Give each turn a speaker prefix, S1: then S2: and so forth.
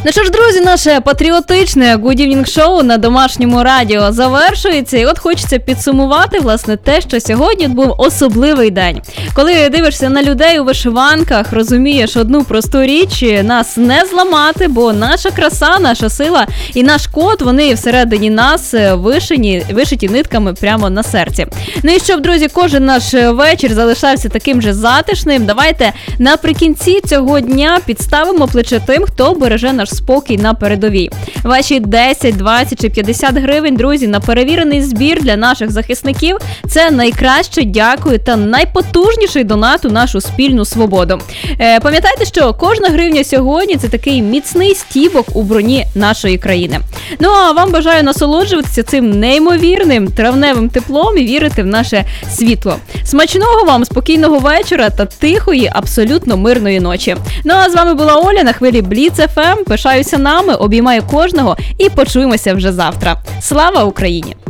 S1: Ну що ж, друзі, наше патріотичне Good Evening Show на домашньому радіо завершується. І от хочеться підсумувати, власне, те, що сьогодні був особливий день. Коли дивишся на людей у вишиванках, розумієш одну просту річ – нас не зламати, бо наша краса, наша сила і наш код, вони всередині нас вишиті нитками прямо на серці. Ну і щоб, друзі, кожен наш вечір залишався таким же затишним, давайте наприкінці цього дня підставимо плече тим, хто береже наш спокій на передовій. Ваші 10, 20 чи 50 гривень, друзі, на перевірений збір для наших захисників – це найкраще дякую та найпотужніший донат у нашу спільну свободу. Пам'ятайте, що кожна гривня сьогодні – це такий міцний стібок у броні нашої країни. Ну а вам бажаю насолоджуватися цим неймовірним травневим теплом і вірити в наше світло. Смачного вам, спокійного вечора та тихої, абсолютно мирної ночі. Ну а з вами була Оля на хвилі Бліц ФМ. Пишаюся нами, обіймаю кожного і почуємося вже завтра. Слава Україні!